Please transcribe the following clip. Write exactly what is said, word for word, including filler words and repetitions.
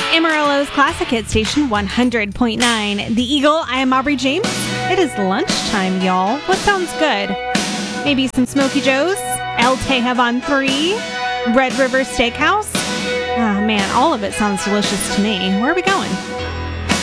Amarillo's Classic Hit Station one hundred point nine. The Eagle, I am Aubrey James. It is lunchtime, y'all. What sounds good? Maybe some Smokey Joe's, El Teja on three, Red River Steakhouse. Ah, man, all of it sounds delicious to me. Where are we going?